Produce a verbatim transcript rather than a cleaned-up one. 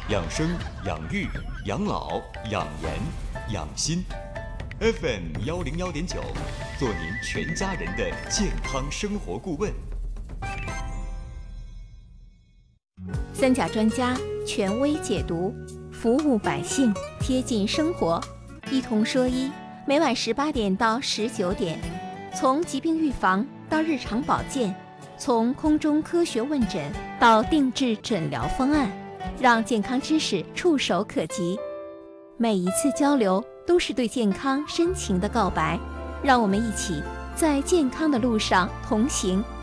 养生、养育、养老、养颜、养心。F M 幺零幺点九，做您全家人的健康生活顾问。 三甲专家权威解读，服务百姓，贴近生活，一同说医。每晚十八点到十九点，从疾病预防到日常保健，从空中科学问诊到定制诊疗方案，让健康知识触手可及。每一次交流都是对健康深情的告白，让我们一起在健康的路上同行。